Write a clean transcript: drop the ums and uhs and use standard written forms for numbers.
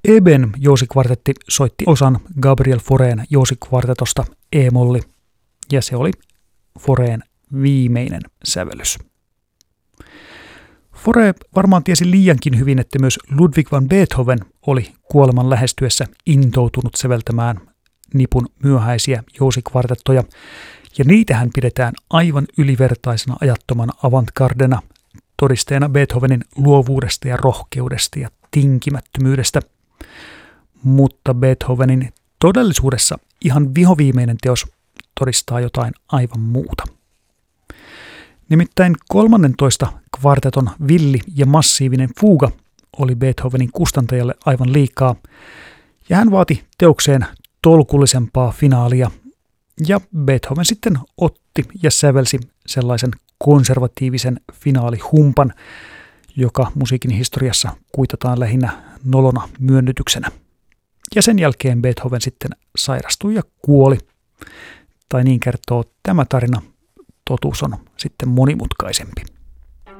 Eben jousikvartetti soitti osan Gabriel Faurén jousikvartetosta E-molli, ja se oli Faurén viimeinen sävellys. Fauré varmaan tiesi liiankin hyvin, että myös Ludwig van Beethoven oli kuoleman lähestyessä intoutunut säveltämään nipun myöhäisiä jousikvartettoja, ja niitähän pidetään aivan ylivertaisena ajattomana avantgardena, todisteena Beethovenin luovuudesta ja rohkeudesta ja tinkimättömyydestä. Mutta Beethovenin todellisuudessa ihan vihoviimeinen teos todistaa jotain aivan muuta. Nimittäin 13 kvarteton villi ja massiivinen fuuga oli Beethovenin kustantajalle aivan liikaa, ja hän vaati teokseen tolkullisempaa finaalia, ja Beethoven sitten otti ja sävelsi sellaisen konservatiivisen finaalihumpan, joka musiikin historiassa kuitataan lähinnä nolona myönnytyksenä. Ja sen jälkeen Beethoven sitten sairastui ja kuoli. Tai niin kertoo tämä tarina, totuus on sitten monimutkaisempi.